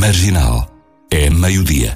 Marginal. É meio-dia.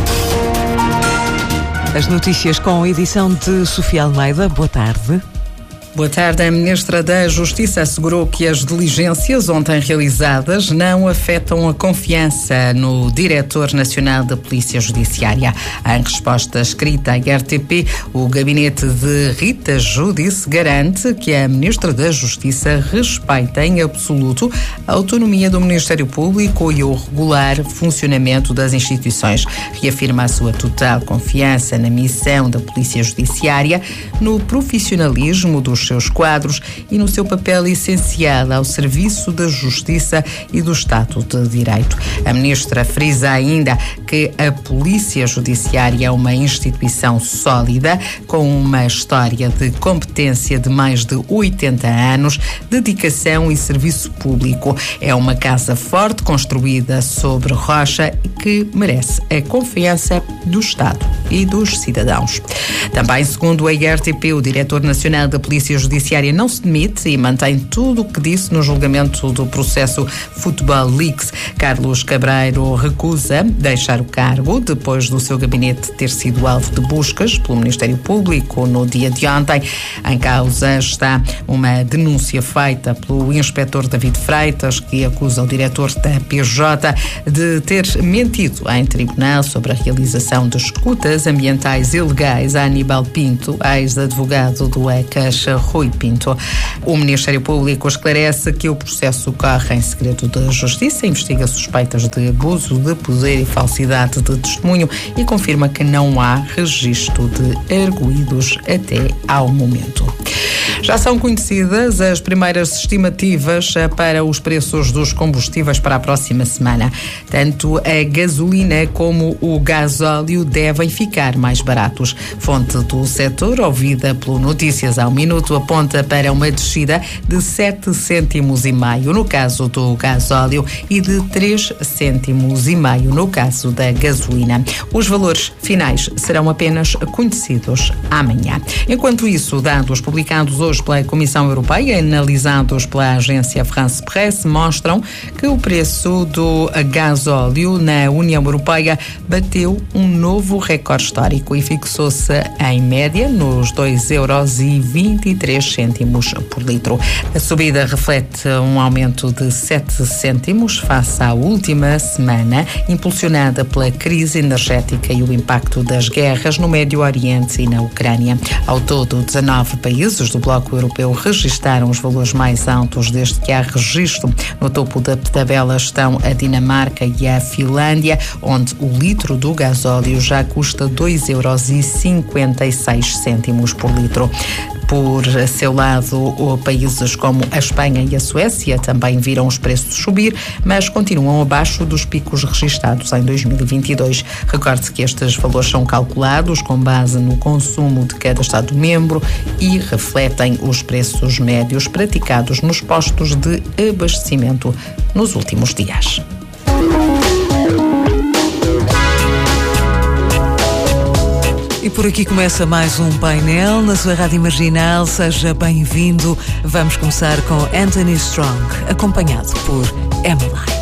As notícias com a edição de Sofia Almeida. Boa tarde. Boa tarde. A Ministra da Justiça assegurou que as diligências ontem realizadas não afetam a confiança no Diretor Nacional da Polícia Judiciária. Em resposta escrita à RTP, o gabinete de Rita Giudice garante que a Ministra da Justiça respeita em absoluto a autonomia do Ministério Público e o regular funcionamento das instituições. Reafirma a sua total confiança na missão da Polícia Judiciária, no profissionalismo dos seus quadros e no seu papel essencial ao serviço da justiça e do Estado de Direito. A ministra frisa ainda que a Polícia Judiciária é uma instituição sólida, com uma história de competência de mais de 80 anos, dedicação e serviço público. É uma casa forte, construída sobre rocha e que merece a confiança do Estado e dos cidadãos. Também, segundo a RTP, o Diretor Nacional da Polícia Judiciária não se demite e mantém tudo o que disse no julgamento do processo Football Leaks. Carlos Cabreiro recusa deixar o cargo depois do seu gabinete ter sido alvo de buscas pelo Ministério Público no dia de ontem. Em causa está uma denúncia feita pelo inspetor David Freitas, que acusa o diretor da PJ de ter mentido em tribunal sobre a realização de escutas ambientais ilegais a Aníbal Pinto, ex-advogado do ECAS Rui Pinto. O Ministério Público esclarece que o processo corre em segredo de justiça, investiga suspeitas de abuso de poder e falsidade de testemunho e confirma que não há registro de arguidos até ao momento. Já são conhecidas as primeiras estimativas para os preços dos combustíveis para a próxima semana. Tanto a gasolina como o gasóleo devem ficar mais baratos. Fonte do setor, ouvida pelo Notícias ao Minuto, aponta para uma descida de 7,5 cêntimos no caso do gasóleo e de 3,5 cêntimos no caso da gasolina. Os valores finais serão apenas conhecidos amanhã. Enquanto isso, dados publicados hoje pela Comissão Europeia, analisados pela agência France Presse, mostram que o preço do gasóleo na União Europeia bateu um novo recorde histórico e fixou-se em média nos 2,23 € por litro. A subida reflete um aumento de 7 cêntimos face à última semana, impulsionada pela crise energética e o impacto das guerras no Médio Oriente e na Ucrânia. Ao todo, 19 países do Bloco Europeu registaram os valores mais altos desde que há registro. No topo da tabela estão a Dinamarca e a Finlândia, onde o litro do gasóleo já custa 2,56 € por litro. Por seu lado, países como a Espanha e a Suécia também viram os preços subir, mas continuam abaixo dos picos registados em 2022. Recorde-se que estes valores são calculados com base no consumo de cada Estado-membro e refletem os preços médios praticados nos postos de abastecimento nos últimos dias. E por aqui começa mais um painel na sua Rádio Marginal. Seja bem-vindo. Vamos começar com Anthony Strong, acompanhado por Emily.